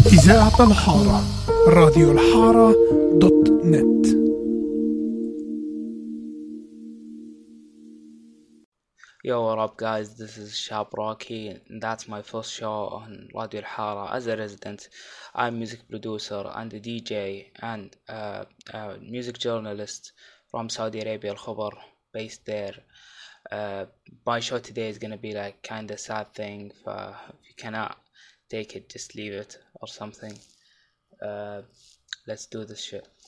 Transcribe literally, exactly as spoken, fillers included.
إذاعة الحارة، راديو الحارة دوت نت. Yo, what up, guys? This is Shab Rocky, and that's my first show on Radio Al Hara as a resident. I'm music producer and a D J and uh, a music journalist from Saudi Arabia, Al Khabar, based there. Uh, my show today is gonna be like kinda sad thing. For if you cannot take it, just leave it or something. Uh, let's do this shit.